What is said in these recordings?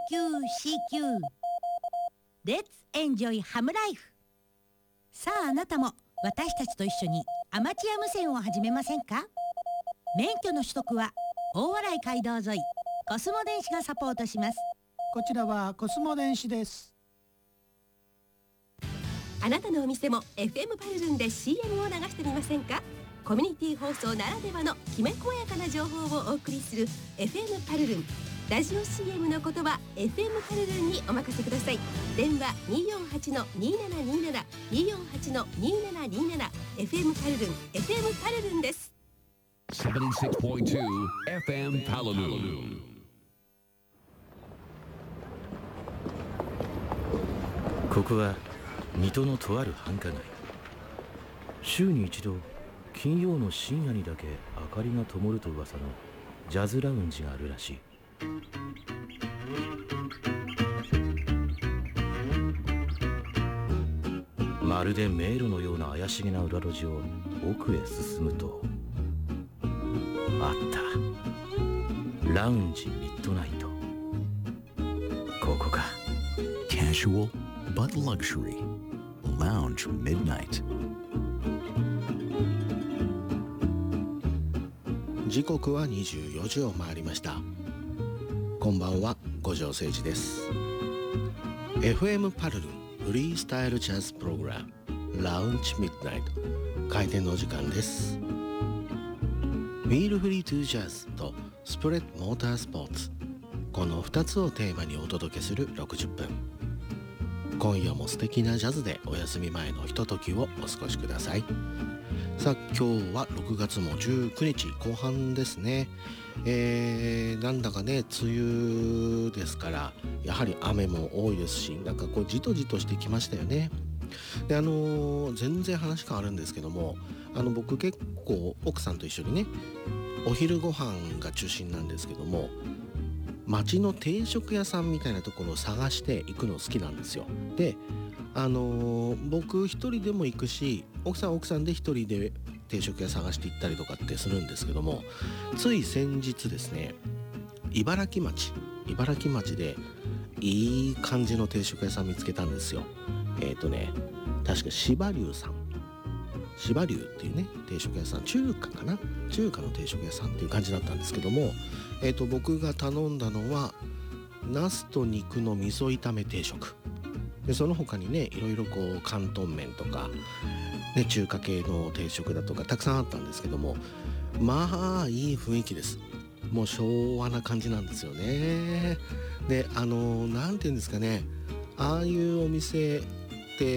CQCQ Let's Enjoy Ham Life。 さああなたも私たちと一緒にアマチュア無線を始めませんか？免許の取得は大洗街道沿いコスモ電子がサポートします。 こちらはコスモ電子です。 あなたのお店も FM パルルンで CM を流してみませんか？コミュニティ放送ならではのきめ細やかな情報をお送りする FM パルルン。ラジオ CM の言葉 FM パルルンにお任せください。電話 248-2727 248-2727 FM パルルン FM パルルンです。 76.2 FM パルルン。 ここは水戸のとある繁華街。週に一度金曜の深夜にだけ明かりが灯ると噂のジャズラウンジがあるらしい。まるで迷路のような怪しげな裏路地を奥へ進むとあった。ラウンジミッドナイト。ここか。 Casual but luxury Lounge Midnight。 時刻は24時を回りました。こんばんは、五条誠二です。 FM パルルンフリースタイルジャズプログラムラウンジミッドナイト開店のお時間です。フィールフリートゥジャズとスプレッドモータースポーツ、この2つをテーマにお届けする60分。今夜も素敵なジャズでお休み前のひとときをお過ごしください。さあ今日は6月も19日後半ですね。なんだかね梅雨ですからやはり雨も多いですし、なんかこうじとじとしてきましたよね。で全然話変わるんですけども、僕結構奥さんと一緒にねお昼ご飯が中心なんですけども、街の定食屋さんみたいなところを探して行くの好きなんですよ。で僕一人でも行くし、奥さんは奥さんで一人で定食屋探して行ったりとかってするんですけども、つい先日ですね茨城町でいい感じの定食屋さん見つけたんですよ。確か芝龍さん、芝龍っていうね定食屋さん、中華かな、中華の定食屋さんっていう感じだったんですけども、僕が頼んだのはナスと肉の味噌炒め定食で、その他にねいろいろこう広東麺とか、ね、中華系の定食だとかたくさんあったんですけども、まあいい雰囲気です。もう昭和な感じなんですよね。でなんていうんですかね、ああいうお店って、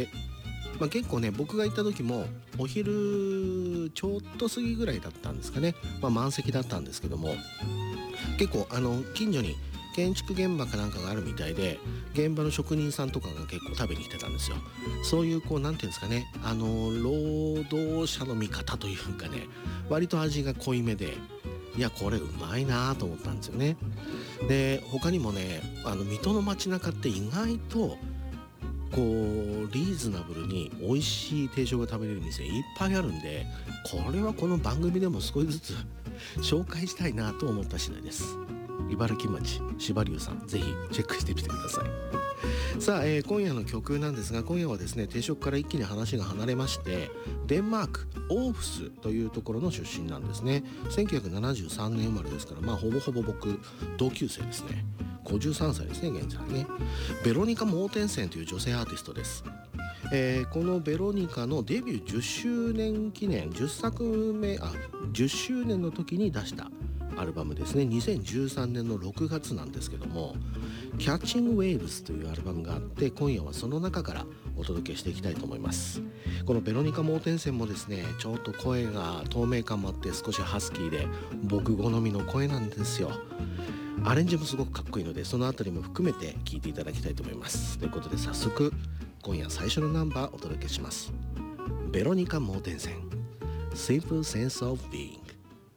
結構ね僕が行った時もお昼ちょっと過ぎぐらいだったんですかね、満席だったんですけども、結構近所に建築現場かなんかがあるみたいで、現場の職人さんとかが結構食べに来てたんですよ。そういうこうなんていうんですかね、労働者の味方というかね、割と味が濃いめで、いやこれうまいなと思ったんですよね。で他にもね水戸の街中って意外とこうリーズナブルに美味しい定食が食べれる店いっぱいあるんで、これはこの番組でも少しずつ紹介したいなと思った次第です。茨城町芝龍さん、ぜひチェックしてみてください。さあ、今夜の曲なんですが、今夜はですね定食から一気に話が離れまして、デンマークオーフスというところの出身なんですね。1973年生まれですから、ほぼほぼ僕同級生ですね。53歳ですね現在ね。ベロニカ・モーテンセンという女性アーティストです。このベロニカのデビュー10周年記念10周年の時に出したアルバムですね。2013年の6月なんですけども、キャッチング・ウェーブスというアルバムがあって、今夜はその中からお届けしていきたいと思います。このベロニカ・モーテンセンもですね、ちょっと声が透明感もあって少しハスキーで僕好みの声なんですよ。アレンジもすごくかっこいいので、そのあたりも含めて聴いていただきたいと思います。ということで早速今夜最初のナンバーお届けします。ベロニカ・モーテンセン Simple Sense of Being。